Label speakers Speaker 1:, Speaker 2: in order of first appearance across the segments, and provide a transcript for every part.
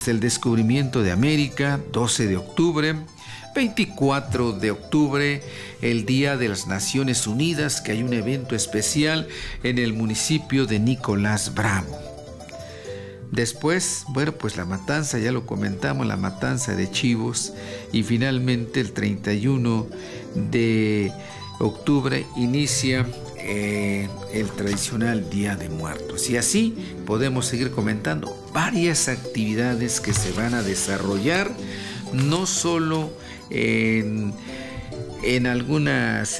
Speaker 1: El descubrimiento de América, 12 de octubre, 24 de octubre, el Día de las Naciones Unidas, que hay un evento especial en el municipio de Nicolás Bravo. Después, bueno, pues la matanza, ya lo comentamos, la matanza de chivos, y finalmente el 31 de octubre inicia el tradicional Día de Muertos. Y así podemos seguir comentando varias actividades que se van a desarrollar, no solo en algunas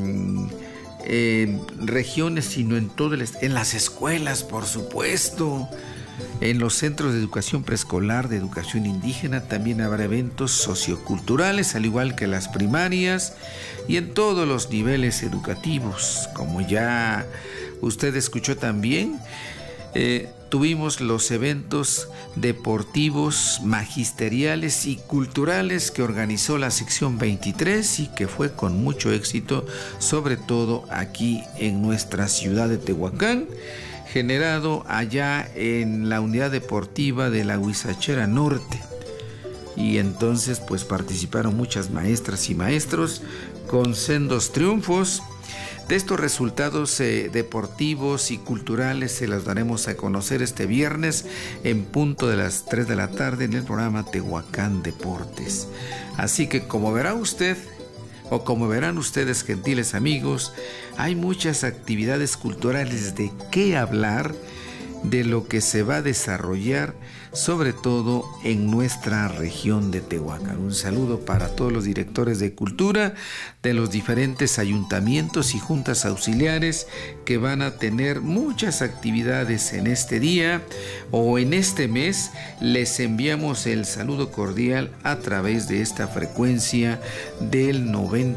Speaker 1: regiones, sino en en las escuelas, por supuesto. En los centros de educación preescolar, de educación indígena, también habrá eventos socioculturales, al igual que las primarias, y en todos los niveles educativos. Como ya usted escuchó también, tuvimos los eventos deportivos, magisteriales y culturales que organizó la sección 23 y que fue con mucho éxito, sobre todo aquí en nuestra ciudad de Tehuacán, generado allá en la unidad deportiva de la Huizachera Norte. Y entonces pues participaron muchas maestras y maestros con sendos triunfos. De estos resultados deportivos y culturales se los daremos a conocer este viernes en punto de las 3 de la tarde en el programa Tehuacán Deportes. Así que como verá usted, o como verán ustedes, gentiles amigos, hay muchas actividades culturales de qué hablar, de lo que se va a desarrollar, sobre todo en nuestra región de Tehuacán. Un saludo para todos los directores de cultura de los diferentes ayuntamientos y juntas auxiliares que van a tener muchas actividades en este día o en este mes. Les enviamos el saludo cordial a través de esta frecuencia del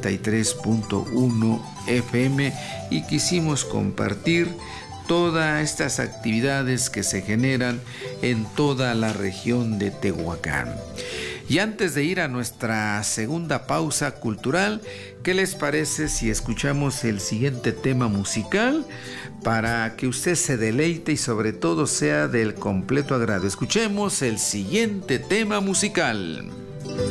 Speaker 1: 93.1 FM y quisimos compartir todas estas actividades que se generan en toda la región de Tehuacán. Y antes de ir a nuestra segunda pausa cultural, ¿qué les parece si escuchamos el siguiente tema musical para que usted se deleite y sobre todo sea del completo agrado? Escuchemos el siguiente tema musical.